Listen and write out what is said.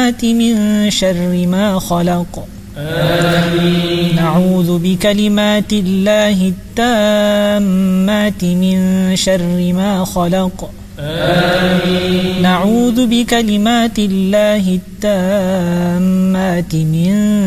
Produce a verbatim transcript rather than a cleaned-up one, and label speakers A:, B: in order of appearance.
A: بكلمات من شر ما خلق
B: آمين.
A: نعوذ بكلمات الله التامات من شر ما خلق
B: آمين.
A: نعوذ بكلمات الله التامات من